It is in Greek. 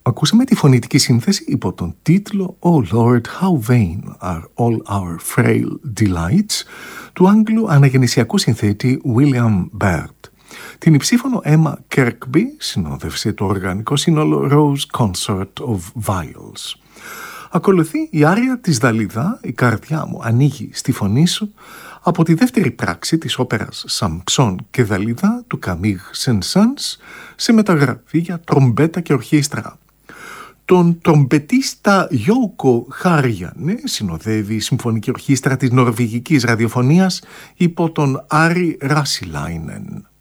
Ακούσαμε τη φωνητική σύνθεση υπό τον τίτλο «Oh Lord, how vain are all our frail delights» του Άγγλου αναγεννησιακού συνθέτη William Byrd. Την υψήφωνο Emma Kirkby συνόδευσε το οργανικό σύνολο Rose Consort of Viols. Ακολουθεί η άρια της Δαλίδα «Η καρδιά μου ανοίγει στη φωνή σου» από τη δεύτερη πράξη της όπερας Σαμψόν και Δαλίδα του Camille Saint-Saëns σε μεταγραφή για τρομπέτα και ορχήστρα. Τον τρομπετίστα Γιόκο Χάριανε συνοδεύει η Συμφωνική Ορχήστρα της Νορβηγικής Ραδιοφωνίας υπό τον Άρη Ράσιλάινεν.